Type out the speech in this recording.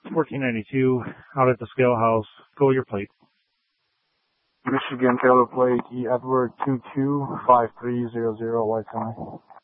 1492 out at the scale house. Go your plate. Michigan Taylor plate E Edward 225300 White County.